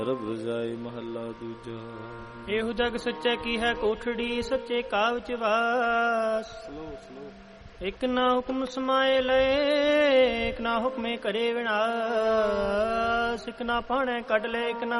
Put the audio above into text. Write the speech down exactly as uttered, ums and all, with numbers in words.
Rub ਰਜਾਈ ਮਹੱਲਾ ਦੂਜਾ। ਇਹੋ ਜਗ ਸੱਚੇ ਕੀ ਹੈ ਕੋਠੜੀ, ਸੱਚੇ ਕਾਵ ਚ ਵਾਸ। ਇਕ ਨਾ ਹੁਕਮ ਸਮਾਏ ਲਏ, ਇਕ ਨਾ ਹੁਕਮੇ ਕਰੇ ਵਿਨਾਸ਼। ਇਕ ਨਾ ਪਾਣੇ ਕੱਢ ਲੈ, ਇਕ ਨਾ